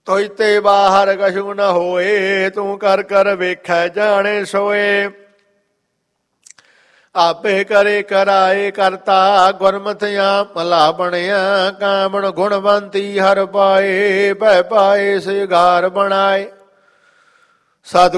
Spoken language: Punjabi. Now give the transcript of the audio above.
ਤੁਝ ਤੇ ਬਾਹਰ ਕਛੂ ਨ ਹੋਏ, ਤੂੰ ਕਰ ਕਰ ਵੇਖੈ ਜਾਣੇ ਸੋਏ। ਆਪੇ ਕਰੇ ਕਰਾਏ ਕਰਤਾ, ਗੁਰਮਤਿ ਆਪ ਭਲਾ ਬਣਿਆ। ਕਾਮਣ ਗੁਣਵੰਤੀ ਹਰ ਪਾਏ, ਭੈ ਪਾਏ ਸੇ ਘਾਰ ਬਣਾਏ। ਸਤ